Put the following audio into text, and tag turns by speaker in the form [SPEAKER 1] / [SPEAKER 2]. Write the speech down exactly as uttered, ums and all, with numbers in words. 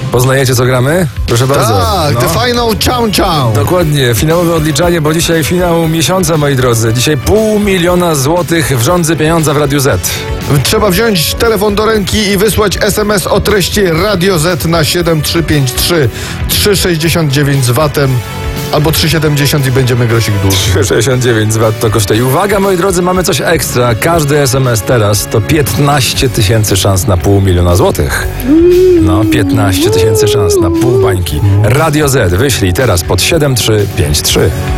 [SPEAKER 1] Poznajecie, co gramy? Proszę bardzo.
[SPEAKER 2] Tak,
[SPEAKER 1] No.
[SPEAKER 2] The Final Countdown.
[SPEAKER 1] Dokładnie, finałowe odliczanie, bo dzisiaj finał miesiąca, moi drodzy. Dzisiaj pół miliona złotych w rządzy pieniądza w Radiu Z.
[SPEAKER 2] Trzeba wziąć telefon do ręki i wysłać es em es o treści Radio Z na siedem trzy pięć trzy trzy sześćdziesiąt dziewięć z watem albo trzy siedemdziesiąt i będziemy grosik dłużej.
[SPEAKER 1] trzy sześćdziesiąt dziewięć złotych to kosztuje. Uwaga, moi drodzy, mamy coś ekstra. Każdy es em es teraz to piętnaście tysięcy szans na pół miliona złotych. No, piętnaście tysięcy szans na pół bańki. Radio Z wyślij teraz pod siedem trzy pięć trzy.